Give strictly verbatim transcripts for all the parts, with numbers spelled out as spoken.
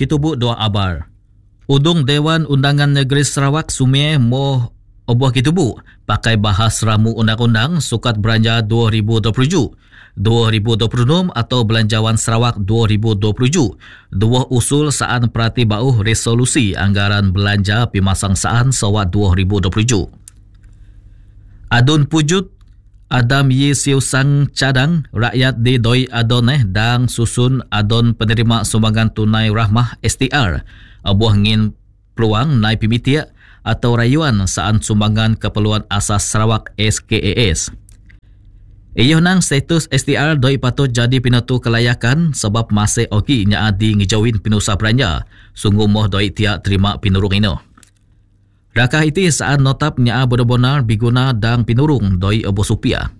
kitubu dua abar. Udung Dewan Undangan Negeri Sarawak Sumie moh obuh kitubu pakai bahas ramu undang-undang Sukat Belanja dua ribu dua puluh tujuh dua ribu dua puluh enam atau Belanjawan Sarawak dua ribu dua puluh tujuh. Dua usul saan perhati bauh resolusi anggaran belanja pimasang saan sawat dua ribu dua puluh tujuh. Adun pujut Adam Yi Siu Sang Cadang rakyat di Doi Adon eh dang susun adon penerima sumbangan tunai rahmah S T R abuah ngin peluang naik pimitia atau rayuan saan sumbangan keperluan asas Sarawak S K A S. Iyo nang status S T R doi patut jadi pinatu kelayakan sebab masih oki nya adi ngijauin pinusah belanja. Sungguh moh doi tiak terima pinurung ino. Rakah iti saan notap nya benar-benar biguna dang pinurung doi obo supia.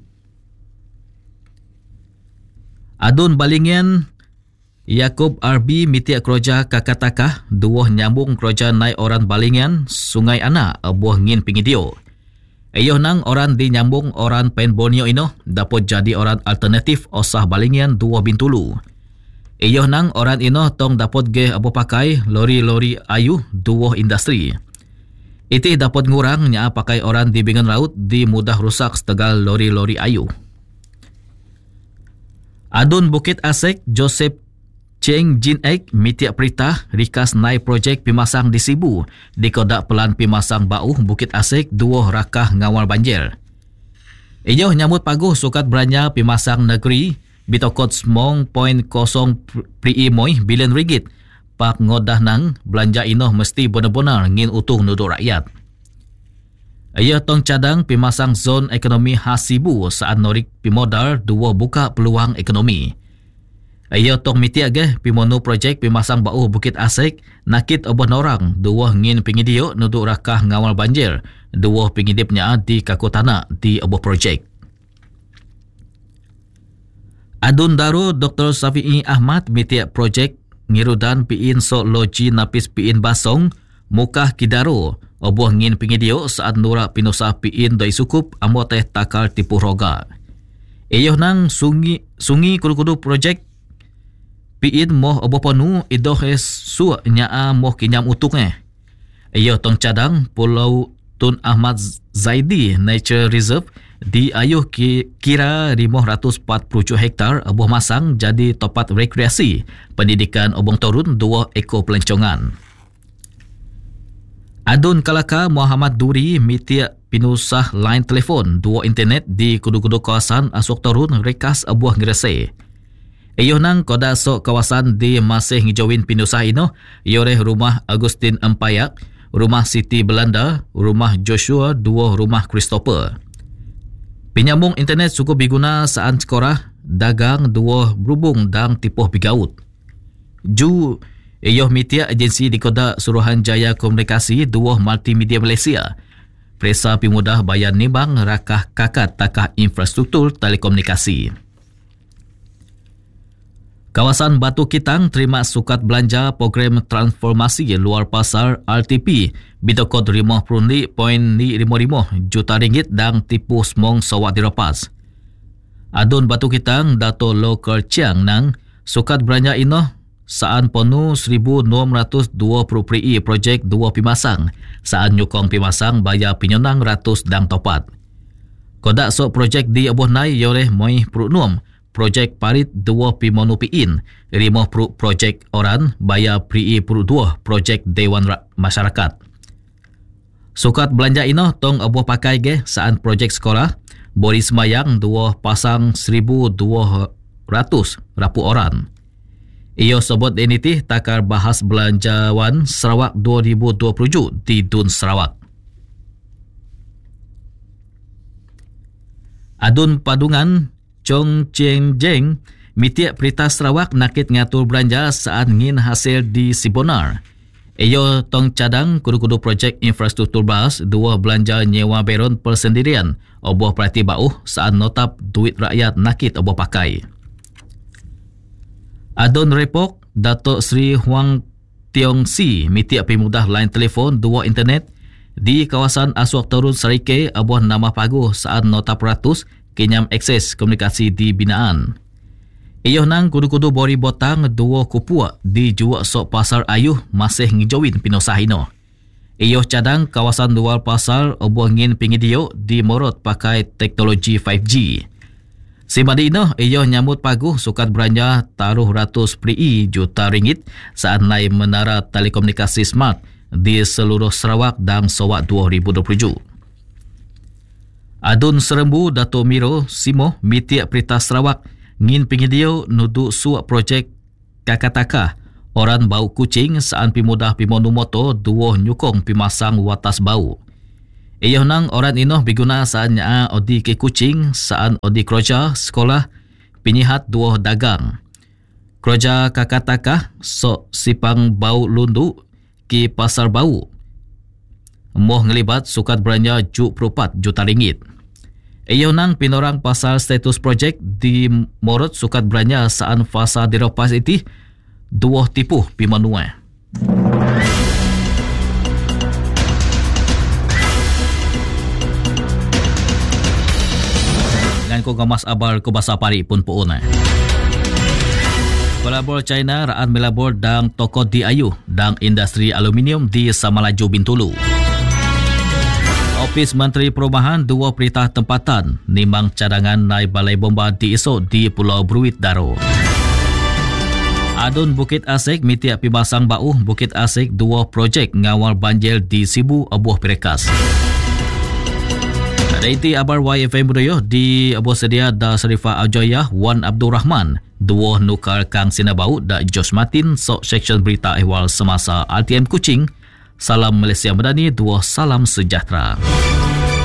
Adun Balingian Yaakob R B mitiak kroja kakatakah duoh nyambung kroja nai orang Balingian Sungai Ana abuah ngin pingidio. Ayoh nang orang di nyambung orang Pen Borneo ino dapat jadi orang alternatif osah Balingian dua Bintulu. Ayoh nang orang ino tong dapat ge abu pakai lori-lori ayu dua industri. Iti dapat ngurang nya pakai orang di bingan raut di mudah rusak setegal lori-lori ayu. Adun Bukit Asek Joseph Cheng Jin Ek mitiak perintah rikas nai projek pimasang di Sibu di kodak pelan pimasang bau Bukit Asek dua rakah ngawal banjir. Iyoh nyambut paguh Sukat Belanja pimasang negeri bitokot semong poin kosong pri moy bilion ringgit. Pak ngodah nang belanja inoh mesti benar-benar ngin utuh nuduk rakyat. Ia tong cadang pimasang zon ekonomi khas Sibu saat norik pimodal dua buka peluang ekonomi. Ia tong mitiak ge pimonu projek pimasang bau Bukit Asek nakit obon orang dua ngin pingidio nuduk rakah ngawal banjir dua pingidipnya di kakutana di oboh projek. Adun Daru Doktor Safi'i Ahmad mitiak projek ngirudan piin sok loji napis piin basong mukah kidaro obuah ngin pingidio saat nurak pinusah piin doi sukup amot teh takal tipu roga. Eyoh nang sungi sungi kudu-kudu projek piin moh obuah ponu idoh es su nyaa moh kinyam utuk eh. Eyoh tong cadang Pulau Tun Ahmad Zaidi Nature Reserve di ayuh ki, kira lima ratus empat puluh tujuh hektar obuh masang jadi tempat rekreasi pendidikan obong torun dua eko pelancongan. Adun Kalaka Muhammad Duri mitiak pinusah line telefon dua internet di kudu-kudu kawasan asuk torun rekas obuh ngerese. Eyoh nang koda sok kawasan di masih ngijauin pinusah ino yoreh rumah Agustin Empayak, rumah Siti Belanda, rumah Joshua, dua rumah Christopher. Penyambung internet cukup diguna saat sekolah, dagang, dua berhubung dan tipuh bigaut. Ju, eyoh mitiak agensi di Kodak Suruhanjaya Komunikasi, dua multimedia Malaysia. Presa pimudah bayan nimbang rakah kakat takah infrastruktur telekomunikasi. Kawasan Batu Kitang terima Sukat Belanja program transformasi luar pasar R T P bitokot lima puluh lima lima juta ringgit dan tipu semong sawat direpas. Adun Batu Kitang Dato' Lokal Chiang nang Sukat Belanja inoh saan ponu seribu enam ratus dua puluh pri projek dua pimasang saan nyukong pimasang bayar pinyonang ratus dan topat. Kodak sok projek di abuh nai yoreh moih perunum projek parit dua pimonu piin, lima pro projek orang bayar pri puluh dua projek Dewan Masyarakat. Sukat Belanja ino tong abuh pakai ge saan projek sekolah, bori semayang dua pasang seribu dua ratus rapu orang. Iyo sebut enitih takar bahas belanjawan Sarawak dua ribu dua puluh tujuh di Dun Sarawak. Adun Padungan Chong Cheng Jeng mitiak perintah Sarawak nakit ngatur belanja saat ngin hasil di Sibonar. Iyo tong cadang kudu-kudu projek infrastruktur bas dua belanja nyewa beron persendirian oboh perhati bauh saat notap duit rakyat nakit oboh pakai. Adun Repok Datuk Sri Huang Tiong Si mitiak pimudah line telefon dua internet di kawasan Aswak Torun Sarike oboh nama paguh saat notap ratus kenyam akses komunikasi di binaan. Iyo nang kudu-kudu bori botang dua kupua di juak sok pasar ayuh masih ngijawin pinosahino. Iyo cadang kawasan dual pasar obuangin pingidio di morot pakai teknologi five G. Si madi ino iyo nyambut paguh sukat belanja taruh ratus peri juta ringgit saat naik menara telekomunikasi smart di seluruh Sarawak dan Sawak dua ribu dua puluh tujuh. Adun Serembu Dato' Miro Simo Mitiak Perintah Sarawak ngin pingidio nudu suak projek kakataka orang bau kucing saan pimudah pimonu moto duoh nyukong pimasang watas bau. Iyo nang orang ino biguna saan nyaa odi ke kucing saan odi kerja sekolah pinyihat duoh dagang. Kerja kakataka sok sipang bau lundu ki pasar bau. Moh ngelibat sukat belanja juk perupat juta ringgit. Iyo nang pinorang pasal status projek di morot sukat belanja saan fasa diropas iti dua tipuh pimanua. Dengan ko gamas abar ko basa pari pun puuna. Pelabur China raan melabur dang toko di ayu dang industri aluminium di Samalaju Bintulu. Ofis Menteri Perumahan dua perintah tempatan nimbang cadangan naik balai bomba diisok di Pulau Bruit Daro. Adun Bukit Asik mitiak pimasang bau Bukit Asik dua projek ngawal banjir di Sibu Abuh Perekas. Daiti abar Y F M Budoyo di Abuh Sedia da Serifah Ajoyah Wan Abdul Rahman dua nukar Kang Sinabau da Josh Martin sok seksyen berita ehwal semasa R T M Kuching. Salam Malaysia Madani, dua salam sejahtera.